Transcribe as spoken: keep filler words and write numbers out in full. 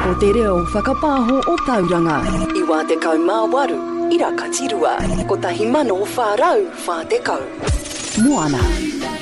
O te reo whakapāho o Tauranga. I wā te kau mā waru, ira ka tirua. Ko tahi mano o whārau, whā te kau. Moana.